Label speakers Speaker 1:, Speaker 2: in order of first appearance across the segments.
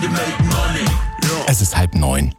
Speaker 1: Es ist 8:30.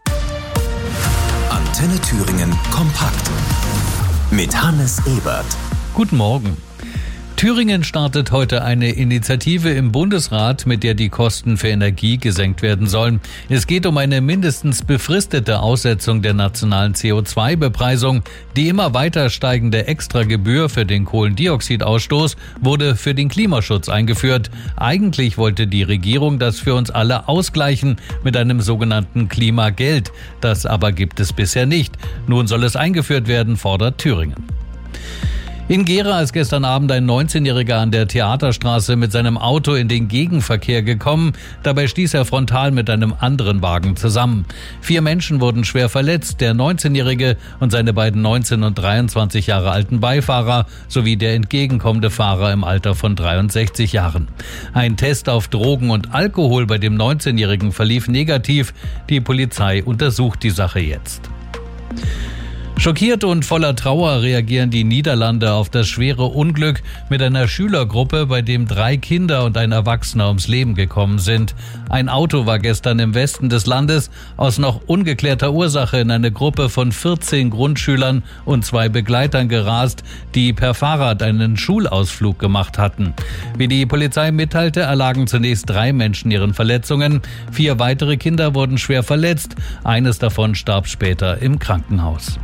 Speaker 2: Antenne Thüringen kompakt mit Hannes Ebert.
Speaker 3: Guten Morgen. Thüringen startet heute eine Initiative im Bundesrat, mit der die Kosten für Energie gesenkt werden sollen. Es geht um eine mindestens befristete Aussetzung der nationalen CO2-Bepreisung. Die immer weiter steigende Extragebühr für den Kohlendioxidausstoß wurde für den Klimaschutz eingeführt. Eigentlich wollte die Regierung das für uns alle ausgleichen mit einem sogenannten Klimageld. Das aber gibt es bisher nicht. Nun soll es eingeführt werden, fordert Thüringen. In Gera ist gestern Abend ein 19-Jähriger an der Theaterstraße mit seinem Auto in den Gegenverkehr gekommen. Dabei stieß er frontal mit einem anderen Wagen zusammen. 4 Menschen wurden schwer verletzt, der 19-Jährige und seine beiden 19 und 23 Jahre alten Beifahrer sowie der entgegenkommende Fahrer im Alter von 63 Jahren. Ein Test auf Drogen und Alkohol bei dem 19-Jährigen verlief negativ. Die Polizei untersucht die Sache jetzt. Schockiert und voller Trauer reagieren die Niederlande auf das schwere Unglück mit einer Schülergruppe, bei dem 3 Kinder und ein Erwachsener ums Leben gekommen sind. Ein Auto war gestern im Westen des Landes aus noch ungeklärter Ursache in eine Gruppe von 14 Grundschülern und 2 Begleitern gerast, die per Fahrrad einen Schulausflug gemacht hatten. Wie die Polizei mitteilte, erlagen zunächst 3 Menschen ihren Verletzungen. 4 weitere Kinder wurden schwer verletzt. Eines davon starb später im Krankenhaus.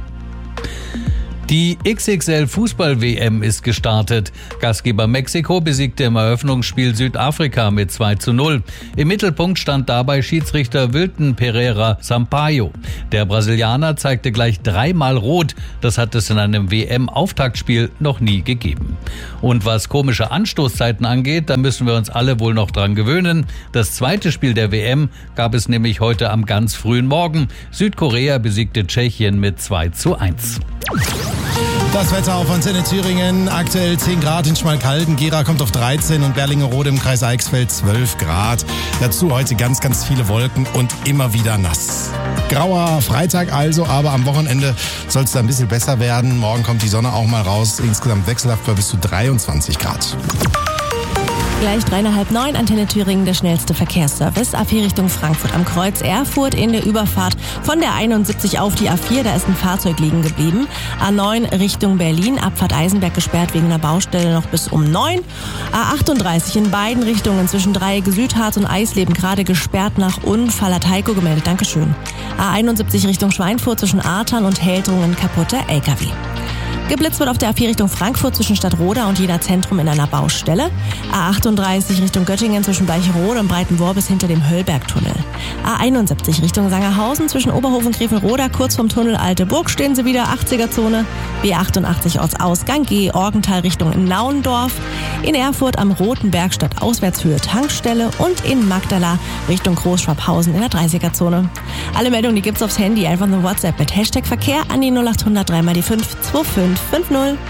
Speaker 3: Die XXL-Fußball-WM ist gestartet. Gastgeber Mexiko besiegte im Eröffnungsspiel Südafrika mit 2:0. Im Mittelpunkt stand dabei Schiedsrichter Wilton Pereira Sampaio. Der Brasilianer zeigte gleich 3-mal rot. Das hat es in einem WM-Auftaktspiel noch nie gegeben. Und was komische Anstoßzeiten angeht, da müssen wir uns alle wohl noch dran gewöhnen. Das zweite Spiel der WM gab es nämlich heute am ganz frühen Morgen. Südkorea besiegte Tschechien mit 2:1.
Speaker 1: Das Wetter auf Antenne Thüringen, aktuell 10 Grad in Schmalkalden, Gera kommt auf 13 und Berlingerode im Kreis Eichsfeld 12 Grad. Dazu heute ganz, ganz viele Wolken und immer wieder nass. Grauer Freitag also, aber am Wochenende soll es da ein bisschen besser werden. Morgen kommt die Sonne auch mal raus, insgesamt wechselhaft bei bis zu 23 Grad.
Speaker 4: Gleich 8:30, Antenne Thüringen, der schnellste Verkehrsservice. A4 Richtung Frankfurt am Kreuz, Erfurt in der Überfahrt von der 71 auf die A4, da ist ein Fahrzeug liegen geblieben. A9 Richtung Berlin, Abfahrt Eisenberg gesperrt wegen einer Baustelle noch bis um 9. A38 in beiden Richtungen zwischen Dreieck Südharz und Eisleben gerade gesperrt nach Unfall, hat Heiko gemeldet, Dankeschön. A71 Richtung Schweinfurt zwischen Artern und Heldrungen kaputter LKW. Geblitzt wird auf der A4 Richtung Frankfurt zwischen Stadtroda und Jena Zentrum in einer Baustelle. A38 Richtung Göttingen zwischen Bleicherode und Breitenmoor bis hinter dem Höllbergtunnel. A71 Richtung Sangerhausen zwischen Oberhof und Grevenroda kurz vom Tunnel Alte Burg stehen sie wieder, 80er-Zone. B88 Ortsausgang Georgenthal Richtung Nauendorf. In Erfurt am Roten Berg statt Auswärtshöhe Tankstelle und in Magdala Richtung Großschwabhausen in der 30er-Zone. Alle Meldungen, die gibt's aufs Handy, einfach nur WhatsApp mit Hashtag Verkehr an die 0800 3 mal die 5 2550.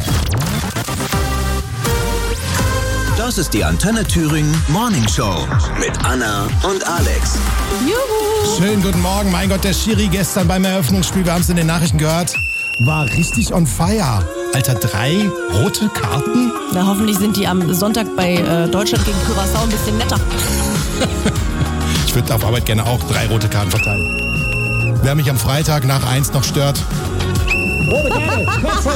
Speaker 2: Das ist die Antenne Thüringen Morning Show mit Anna und Alex.
Speaker 4: Juhu!
Speaker 1: Schönen guten Morgen, mein Gott, der Schiri gestern beim Eröffnungsspiel, wir haben es in den Nachrichten gehört, war richtig on fire. Alter, 3 rote Karten?
Speaker 4: Na, hoffentlich sind die am Sonntag bei Deutschland gegen Curaçao ein bisschen netter.
Speaker 1: Ich würde auf Arbeit gerne auch 3 rote Karten verteilen. Wer mich am Freitag nach 1 noch stört.